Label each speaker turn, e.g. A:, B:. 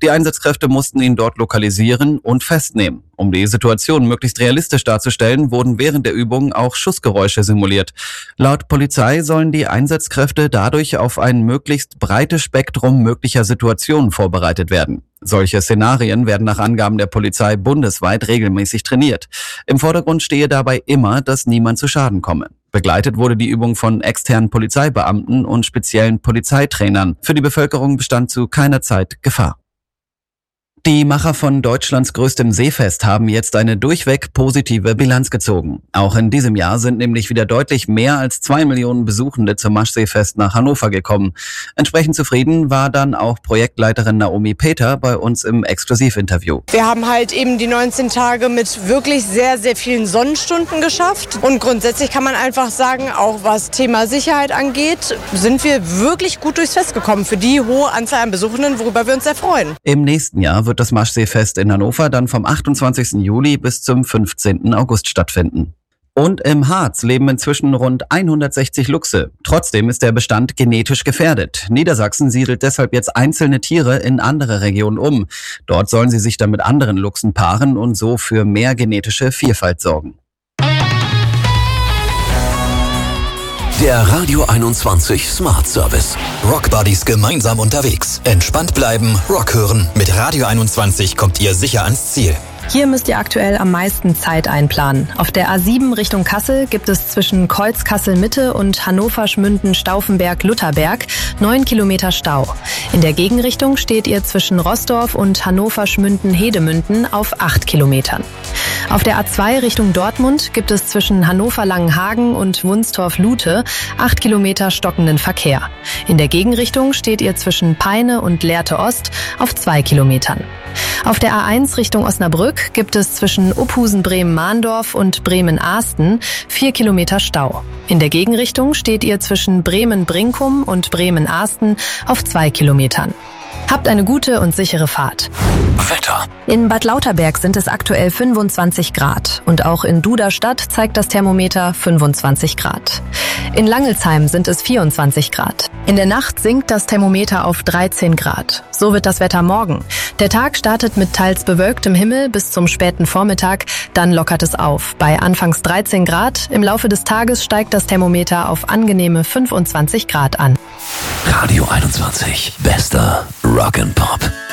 A: Die Einsatzkräfte mussten ihn dort lokalisieren und festnehmen. Um die Situation möglichst realistisch darzustellen, wurden während der Übung auch Schussgeräusche simuliert. Laut Polizei sollen die Einsatzkräfte dadurch auf ein möglichst breites Spektrum möglicher Situationen vorbereitet werden. Solche Szenarien werden nach Angaben der Polizei bundesweit regelmäßig trainiert. Im Vordergrund stehe dabei immer, dass niemand zu Schaden komme. Begleitet wurde die Übung von externen Polizeibeamten und speziellen Polizeitrainern. Für die Bevölkerung bestand zu keiner Zeit Gefahr. Die Macher von Deutschlands größtem Seefest haben jetzt eine durchweg positive Bilanz gezogen. Auch in diesem Jahr sind nämlich wieder deutlich mehr als 2 Millionen Besuchende zum Maschseefest nach Hannover gekommen. Entsprechend zufrieden war dann auch Projektleiterin Naomi Peter bei uns im Exklusivinterview.
B: Wir haben halt eben die 19 Tage mit wirklich sehr, sehr vielen Sonnenstunden geschafft. Und grundsätzlich kann man einfach sagen, auch was Thema Sicherheit angeht, sind wir wirklich gut durchs Fest gekommen für die hohe Anzahl an Besuchenden, worüber wir uns sehr freuen.
A: Im nächsten Jahr wird das Maschseefest in Hannover dann vom 28. Juli bis zum 15. August stattfinden. Und im Harz leben inzwischen rund 160 Luchse. Trotzdem ist der Bestand genetisch gefährdet. Niedersachsen siedelt deshalb jetzt einzelne Tiere in andere Regionen um. Dort sollen sie sich dann mit anderen Luchsen paaren und so für mehr genetische Vielfalt sorgen.
C: Der Radio 21 Smart Service. Rock Buddies gemeinsam unterwegs. Entspannt bleiben, Rock hören. Mit Radio 21 kommt ihr sicher ans Ziel.
D: Hier müsst ihr aktuell am meisten Zeit einplanen. Auf der A7 Richtung Kassel gibt es zwischen Kreuz-Kassel-Mitte und Hannover-Schmünden-Stauffenberg-Lutherberg 9 Kilometer Stau. In der Gegenrichtung steht ihr zwischen Rossdorf und Hannover-Schmünden-Hedemünden auf 8 Kilometern. Auf der A2 Richtung Dortmund gibt es zwischen Hannover-Langenhagen und Wunstorf-Lute 8 Kilometer stockenden Verkehr. In der Gegenrichtung steht ihr zwischen Peine und Lehrte Ost auf 2 Kilometern. Auf der A1 Richtung Osnabrück gibt es zwischen Uphusen-Bremen-Mahndorf und Bremen-Ahsten 4 Kilometer Stau. In der Gegenrichtung steht ihr zwischen Bremen-Brinkum und Bremen-Ahsten auf 2 Kilometern. Habt eine gute und sichere Fahrt.
C: Wetter.
D: In Bad Lauterberg sind es aktuell 25 Grad und auch in Duderstadt zeigt das Thermometer 25 Grad. In Langelsheim sind es 24 Grad. In der Nacht sinkt das Thermometer auf 13 Grad. So wird das Wetter morgen. Der Tag startet mit teils bewölktem Himmel bis zum späten Vormittag, dann lockert es auf. Bei anfangs 13 Grad, im Laufe des Tages steigt das Thermometer auf angenehme 25 Grad an.
C: Radio 21. Bester Rock and Pop.